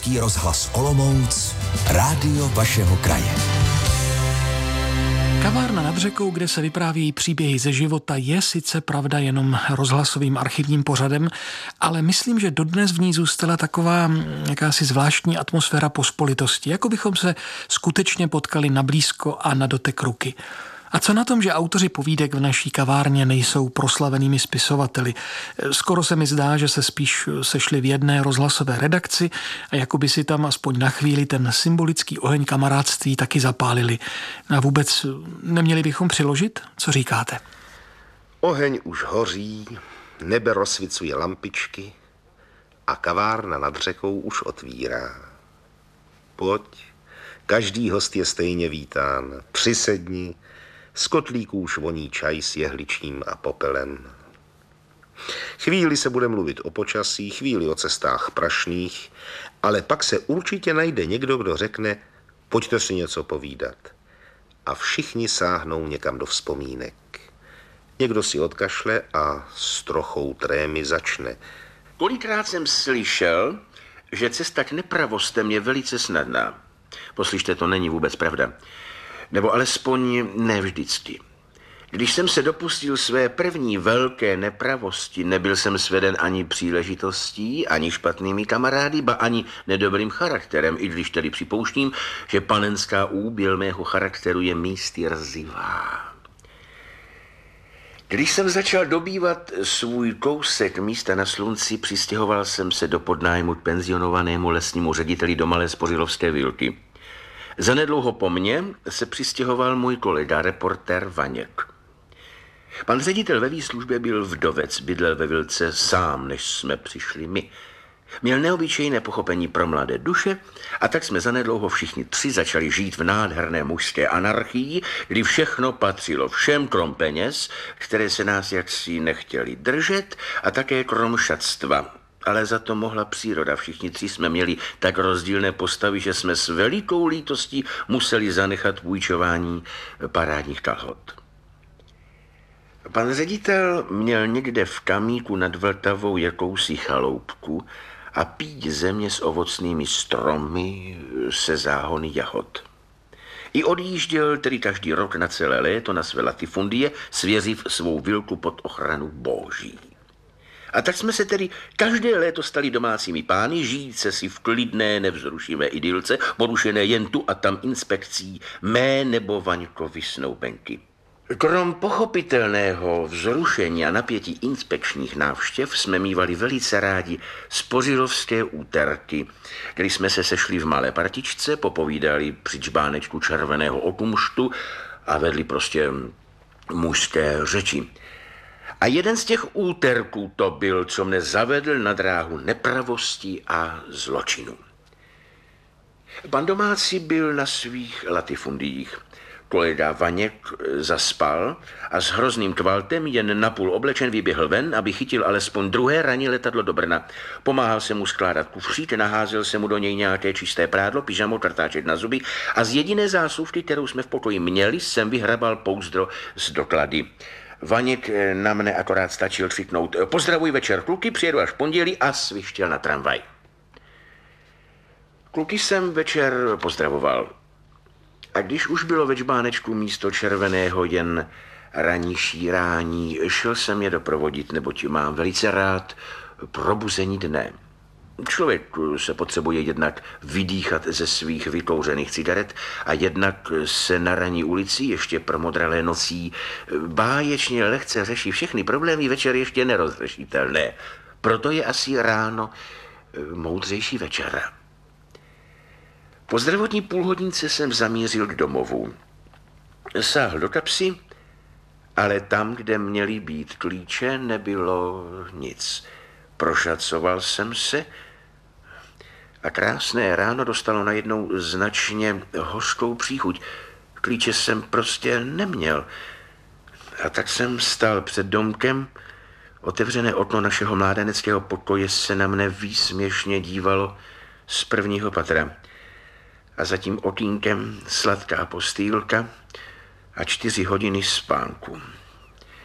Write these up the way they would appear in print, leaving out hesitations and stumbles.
Český rozhlas Olomouc, rádio vašeho kraje. Kavárna nad řekou, kde se vyprávějí příběhy ze života, je sice pravda jenom rozhlasovým archivním pořadem, ale myslím, že dodnes v ní zůstala taková jakási zvláštní atmosféra pospolitosti, jako bychom se skutečně potkali na blízko a na dotek ruky. A co na tom, že autoři povídek v naší kavárně nejsou proslavenými spisovateli? Skoro se mi zdá, že se spíš sešli v jedné rozhlasové redakci a jako by si tam aspoň na chvíli ten symbolický oheň kamarádství taky zapálili. A vůbec neměli bychom přiložit? Co říkáte? Oheň už hoří, nebe rozsvicuje lampičky a kavárna nad řekou už otvírá. Pojď, každý host je stejně vítán. Přisedni, z kotlíků už voní čaj s jehličím a popelem. Chvíli se bude mluvit o počasí, chvíli o cestách prašných, ale pak se určitě najde někdo, kdo řekne, pojďte si něco povídat. A všichni sáhnou někam do vzpomínek. Někdo si odkašle a s trochou trémy začne. Kolikrát jsem slyšel, že cesta k nepravostem je velice snadná. Poslyšte, to není vůbec pravda. Nebo alespoň ne vždycky. Když jsem se dopustil své první velké nepravosti, nebyl jsem sveden ani příležitostí, ani špatnými kamarády, ba ani nedobrým charakterem, i když tedy připouštím, že panenská úběl mého charakteru je místy rzivá. Když jsem začal dobývat svůj kousek místa na slunci, přistěhoval jsem se do podnájmu k penzionovanému lesnímu řediteli do malé spořilovské vilky. Zanedlouho po mně se přistěhoval můj kolega, reportér Vaněk. Pan ředitel ve výslužbě byl vdovec, bydlel ve vilce sám, než jsme přišli my. Měl neobyčejné pochopení pro mladé duše a tak jsme zanedlouho všichni tři začali žít v nádherné mužské anarchii, kdy všechno patřilo všem krom peněz, které se nás jaksi nechtěli držet, a také krom šatstva. Ale za to mohla příroda. Všichni tři jsme měli tak rozdílné postavy, že jsme s velikou lítostí museli zanechat půjčování parádních kalhot. Pan ředitel měl někde v Kamíku nad Vltavou jakousi chaloupku a píď země s ovocnými stromy, se záhony jahod. I odjížděl tedy každý rok na celé léto na své latifundie, svěřiv svou vilku pod ochranu boží. A tak jsme se tedy každé léto stali domácími pány, žijíce si v klidné, nevzrušivé idylce, porušené jen tu a tam inspekcí mé nebo Vaňkovy snoubenky. Krom pochopitelného vzrušení a napětí inspekčních návštěv jsme mívali velice rádi spořilovské úterky, kdy jsme se sešli v malé partičce, popovídali při čbánečku červeného okumštu a vedli prostě mužské řeči. A jeden z těch úterků to byl, co mne zavedl na dráhu nepravosti a zločinu. Pan domácí byl na svých latifundiích. Kolega Vaněk zaspal a s hrozným kvaltem jen napůl oblečen vyběhl ven, aby chytil alespoň druhé ranní letadlo do Brna. Pomáhal se mu skládat kufřík, naházel se mu do něj nějaké čisté prádlo, pyžamo, kartáček na zuby a z jediné zásuvky, kterou jsme v pokoji měli, jsem vyhrabal pouzdro z doklady. Vaněk na mne akorát stačil křiknout: pozdravuj večer kluky, přijedu až v pondělí, a svištěl na tramvaj. Kluky jsem večer pozdravoval. A když už bylo ve čbánečku místo červeného jen ranní šírání, šel jsem je doprovodit, neboť mám velice rád probuzení dne. Člověk se potřebuje jednak vydýchat ze svých vykouřených cigaret a jednak se na ranní ulici ještě promodralé nocí báječně lehce řeší všechny problémy večer ještě nerozřešitelné. Proto je asi ráno moudřejší večera. Po zdravotní půlhodince jsem zamířil k domovu. Sáhl do kapsy, ale tam, kde měly být klíče, nebylo nic. Prošacoval jsem se a krásné ráno dostalo najednou značně hořkou příchuť. Klíče jsem prostě neměl. A tak jsem stál před domkem. Otevřené okno našeho mládeneckého pokoje se na mne výsměšně dívalo z prvního patra. A za tím okýnkem sladká postýlka a 4 hodiny spánku.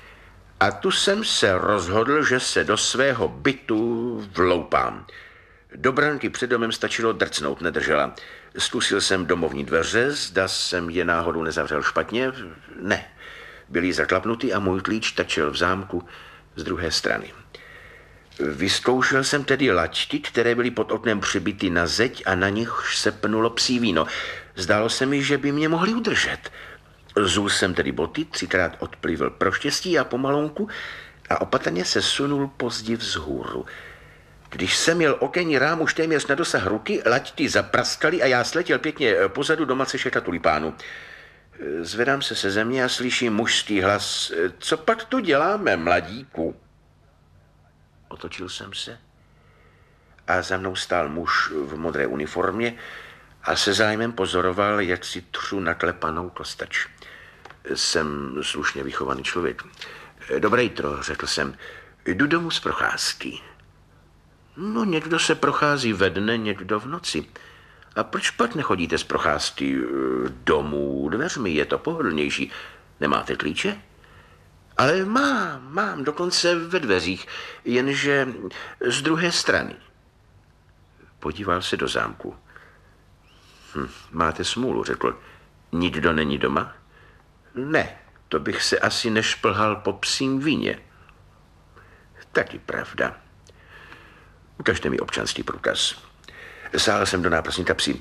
A tu jsem se rozhodl, že se do svého bytu vloupám. Do branky před domem stačilo drcnout, nedržela. Zkusil jsem domovní dveře, zda jsem je náhodou nezavřel špatně. Ne, byly zaklapnuty a můj klíč tačil v zámku z druhé strany. Vyzkoušel jsem tedy laťky, které byly pod oknem přibity na zeď a na nich se pnulo psí víno. Zdálo se mi, že by mě mohli udržet. Zul jsem tedy boty, 3krát odplivl pro štěstí a pomalonku a opatrně se sunul pozdiv vzhůru. Když jsem měl okenní rám už téměř na dosah ruky, laťky zapraskaly a já sletěl pěkně pozadu do macešeka tulipánu. Zvedám se ze země a slyším mužský hlas. Co pak tu děláme, mladíku? Otočil jsem se a za mnou stál muž v modré uniformě a se zájmem pozoroval, jak si třu naklepanou kostač. Jsem slušně vychovaný člověk. Dobré jitro, řekl jsem. Jdu domů z procházky. No, někdo se prochází ve dne, někdo v noci. A proč pak nechodíte z procházky domů dveřmi? Je to pohodlnější. Nemáte klíče? Ale mám, dokonce ve dveřích, jenže z druhé strany. Podíval se do zámku. Máte smůlu, řekl. Nikdo není doma? Ne, to bych se asi nešplhal po psím víně. Taky pravda. Ukažte mi občanský průkaz. Sáhl jsem do náplsní kapsy.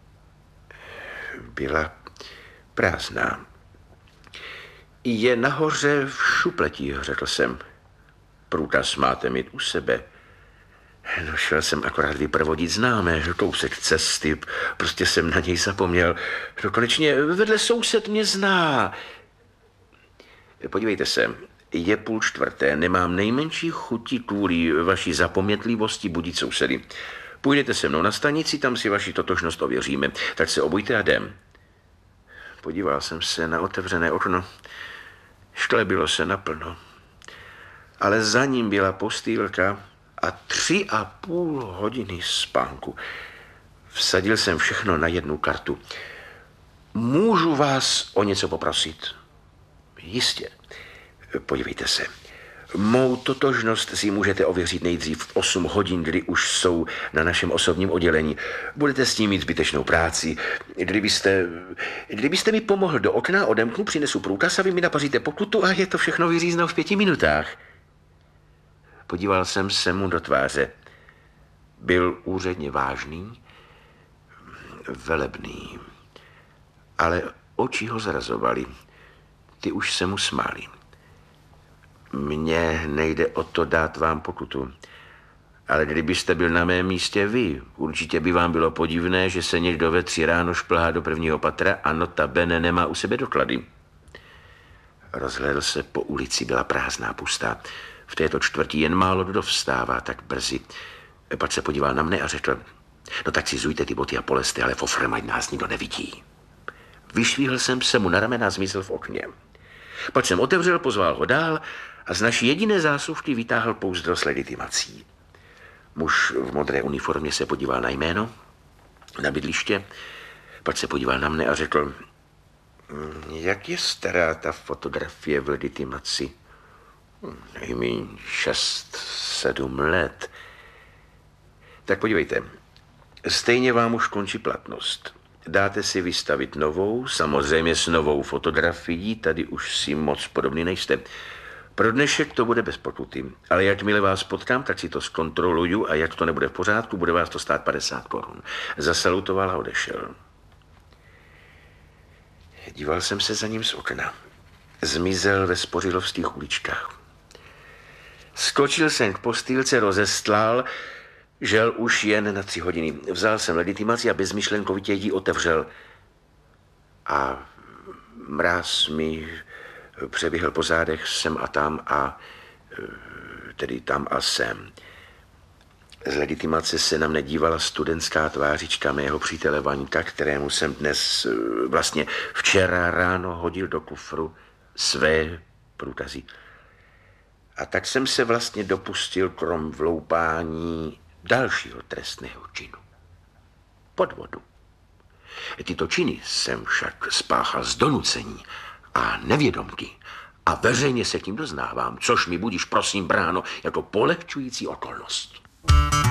Byla prázdná. Je nahoře v šupletí, řekl jsem. Průkaz máte mít u sebe. No, šel jsem akorát vyprovodit známé, kousek cesty, prostě jsem na něj zapomněl. No, konečně vedle soused mě zná. Podívejte se, je 3:30, nemám nejmenší chuti kvůli vaší zapomnětlivosti budit sousedy. Půjdete se mnou na stanici, tam si vaši totožnost ověříme, tak se obujte a jdem. Podíval jsem se na otevřené okno. Šklebilo se naplno. Ale za ním byla postýlka a 3,5 hodiny spánku. Vsadil jsem všechno na jednu kartu. Můžu vás o něco poprosit? Jistě. Podívejte se. Mou totožnost si můžete ověřit nejdřív v 8 hodin, kdy už jsou na našem osobním oddělení. Budete s tím mít zbytečnou práci. Kdybyste mi pomohl do okna, odemknu, přinesu průkaz a vy mi napaříte pokutu a je to všechno vyřízeno v 5 minutách. Podíval jsem se mu do tváře. Byl úředně vážný, velebný, ale oči ho zrazovaly. Ty už se mu smály. Mně nejde o to dát vám pokutu. Ale kdybyste byl na mém místě vy, určitě by vám bylo podivné, že se někdo ve 3 ráno šplhá do 1. patra a notabene nemá u sebe doklady. Rozhlédl se po ulici, byla prázdná, pustá. V této čtvrti jen málo kdo vstává tak brzy. Pak se podíval na mne a řekl, no tak si zujte ty boty a polezte, ale fofrem, ať nás nikdo nevidí. Vyšvíhl jsem se mu na ramena a zmizel v okně. Pak jsem otevřel, pozval ho dál a z naší jediné zásuvky vytáhl pouzdro s legitimací. Muž v modré uniformě se podíval na jméno, na bydliště, pak se podíval na mne a řekl, jak je stará ta fotografie v legitimaci? Nejméně 6-7 let. Tak podívejte, stejně vám už končí platnost. Dáte si vystavit novou, samozřejmě s novou fotografií, tady už si moc podobný nejste. Pro dnešek to bude bez pokuty, ale jakmile vás potkám, tak si to zkontroluju a jak to nebude v pořádku, bude vás to stát 50 korun. Zasalutoval a odešel. Díval jsem se za ním z okna. Zmizel ve spořilovských uličkách. Skočil jsem k postýlce, rozestlal, žel už jen na 3 hodiny. Vzal jsem legitimaci a bezmyšlenkovitě ji otevřel. A mráz mi přeběhl po zádech sem a tam a tedy tam a sem. Z legitimace se na mne dívala studentská tvářička mého přítele Vaňka, kterému jsem dnes, vlastně včera ráno hodil do kufru své průkazy. A tak jsem se vlastně dopustil krom vloupání dalšího trestného činu. Podvodu. Tyto činy jsem však spáchal z donucení a nevědomky a veřejně se tím doznávám, což mi budíš prosím bráno jako polehčující okolnost.